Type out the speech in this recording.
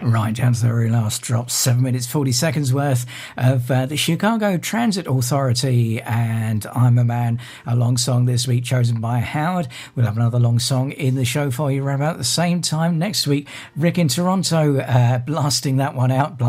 Right down to the very last drop, 7 minutes 40 seconds worth of the Chicago Transit Authority and I'm a Man, a long song this week chosen by Howard. We'll have another long song in the show for you around about the same time next week. Rick in Toronto blasting that one out.